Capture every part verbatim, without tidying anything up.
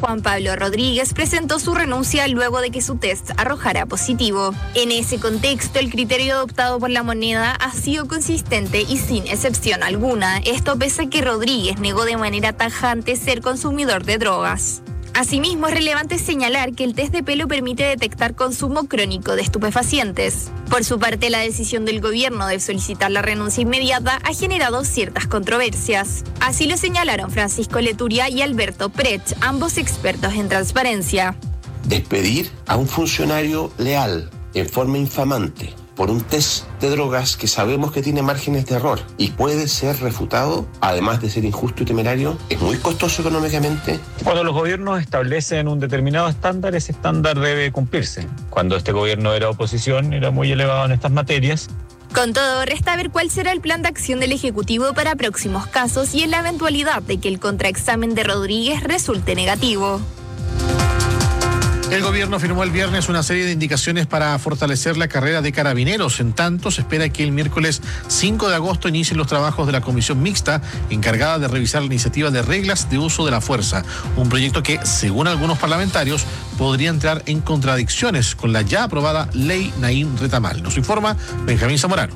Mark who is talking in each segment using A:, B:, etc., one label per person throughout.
A: Juan Pablo Rodríguez presentó su renuncia luego de que su test arrojara positivo. En ese contexto, el criterio adoptado por La Moneda ha sido consistente y sin excepción alguna. Esto pese a que Rodríguez negó de manera tajante ser consumidor de drogas. Asimismo, es relevante señalar que el test de pelo permite detectar consumo crónico de estupefacientes. Por su parte, la decisión del gobierno de solicitar la renuncia inmediata ha generado ciertas controversias. Así lo señalaron Francisco Leturia y Alberto Prech, ambos expertos en transparencia.
B: Despedir a un funcionario leal en forma infamante por un test de drogas que sabemos que tiene márgenes de error y puede ser refutado, además de ser injusto y temerario, es muy costoso económicamente.
C: Cuando los gobiernos establecen un determinado estándar, ese estándar debe cumplirse. Cuando este gobierno era oposición, era muy elevado en estas materias.
A: Con todo, resta ver cuál será el plan de acción del Ejecutivo para próximos casos y en la eventualidad de que el contraexamen de Rodríguez resulte negativo.
D: El gobierno firmó el viernes una serie de indicaciones para fortalecer la carrera de carabineros. En tanto, se espera que el miércoles cinco de agosto inicien los trabajos de la comisión mixta encargada de revisar la iniciativa de reglas de uso de la fuerza. Un proyecto que, según algunos parlamentarios, podría entrar en contradicciones con la ya aprobada ley Naim Retamal. Nos informa Benjamín Zamorano.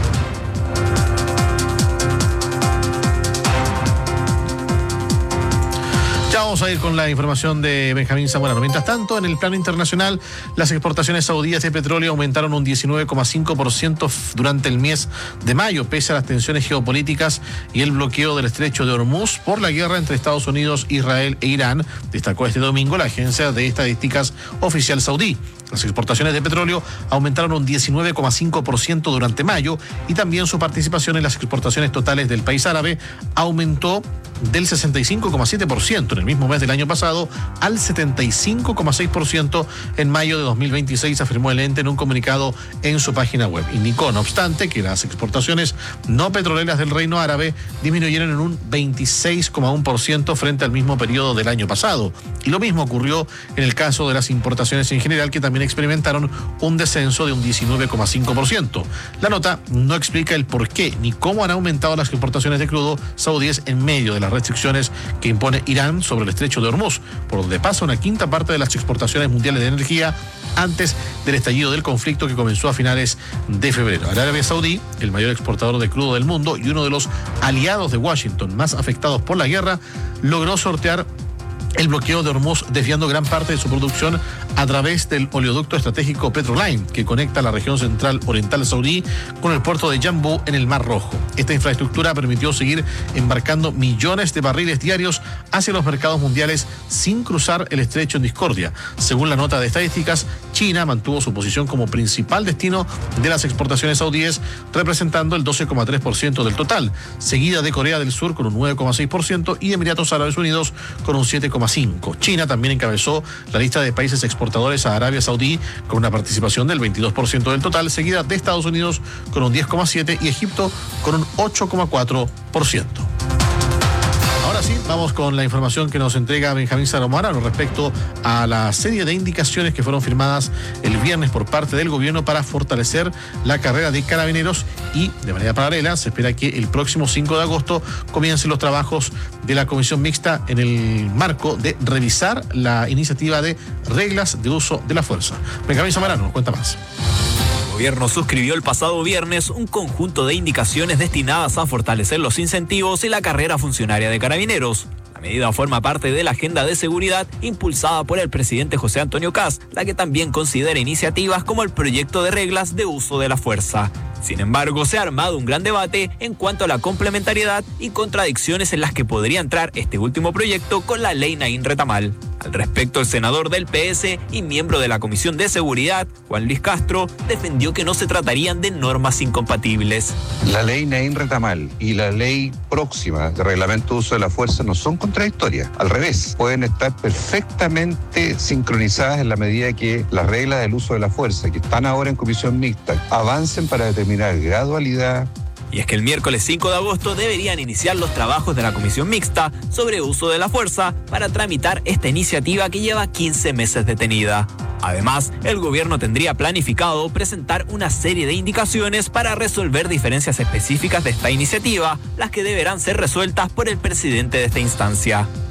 D: Ya vamos a ir con la información de Benjamín Zamorano. Mientras tanto, en el plano internacional, las exportaciones saudíes de petróleo aumentaron un diecinueve coma cinco por ciento durante el mes de mayo, pese a las tensiones geopolíticas y el bloqueo del estrecho de Hormuz por la guerra entre Estados Unidos, Israel e Irán, destacó este domingo la agencia de estadísticas oficial saudí. Las exportaciones de petróleo aumentaron un diecinueve coma cinco por ciento durante mayo y también su participación en las exportaciones totales del país árabe aumentó del sesenta y cinco coma siete por ciento en el mismo mes del año pasado al setenta y cinco coma seis por ciento en mayo de dos mil veintiséis, afirmó el ente en un comunicado en su página web. Indicó, no obstante, que las exportaciones no petroleras del Reino Árabe disminuyeron en un veintiséis coma uno por ciento frente al mismo periodo del año pasado. Y lo mismo ocurrió en el caso de las importaciones en general, que también experimentaron un descenso de un diecinueve coma cinco por ciento. La nota no explica el por qué ni cómo han aumentado las exportaciones de crudo saudíes en medio de las restricciones que impone Irán sobre el estrecho de Hormuz, por donde pasa una quinta parte de las exportaciones mundiales de energía antes del estallido del conflicto que comenzó a finales de febrero. Arabia Saudí, el mayor exportador de crudo del mundo y uno de los aliados de Washington más afectados por la guerra, logró sortear el bloqueo de Hormuz, desviando gran parte de su producción a través del oleoducto estratégico Petroline, que conecta la región central oriental saudí con el puerto de Yanbu en el Mar Rojo. Esta infraestructura permitió seguir embarcando millones de barriles diarios hacia los mercados mundiales sin cruzar el estrecho en discordia. Según la nota de estadísticas, China mantuvo su posición como principal destino de las exportaciones saudíes, representando el doce coma tres por ciento del total, seguida de Corea del Sur con un nueve coma seis por ciento y Emiratos Árabes Unidos con un siete coma cinco por ciento. China también encabezó la lista de países exportadores a Arabia Saudí con una participación del veintidós por ciento del total, seguida de Estados Unidos con un diez coma siete por ciento y Egipto con un ocho coma cuatro por ciento. Ahora sí, vamos con la información que nos entrega Benjamín Zamorano respecto a la serie de indicaciones que fueron firmadas el viernes por parte del gobierno para fortalecer la carrera de carabineros y, de manera paralela, se espera que el próximo cinco de agosto comiencen los trabajos de la comisión mixta en el marco de revisar la iniciativa de reglas de uso de la fuerza. Benjamín Zamorano nos cuenta más.
E: El gobierno suscribió el pasado viernes un conjunto de indicaciones destinadas a fortalecer los incentivos y la carrera funcionaria de carabineros. La medida forma parte de la agenda de seguridad impulsada por el presidente José Antonio Kast, la que también considera iniciativas como el proyecto de reglas de uso de la fuerza. Sin embargo, se ha armado un gran debate en cuanto a la complementariedad y contradicciones en las que podría entrar este último proyecto con la ley Naim Retamal. Al respecto, el senador del P S y miembro de la Comisión de Seguridad, Juan Luis Castro, defendió que no se tratarían de normas incompatibles.
F: La ley Naim Retamal y la ley próxima de reglamento de uso de la fuerza no son contradictorias. Al revés, pueden estar perfectamente sincronizadas en la medida que las reglas del uso de la fuerza, que están ahora en comisión mixta, avancen para determinar gradualidad.
E: Y es que el miércoles cinco de agosto deberían iniciar los trabajos de la comisión mixta sobre uso de la fuerza para tramitar esta iniciativa que lleva quince meses detenida. Además, el gobierno tendría planificado presentar una serie de indicaciones para resolver diferencias específicas de esta iniciativa, las que deberán ser resueltas por el presidente de esta instancia.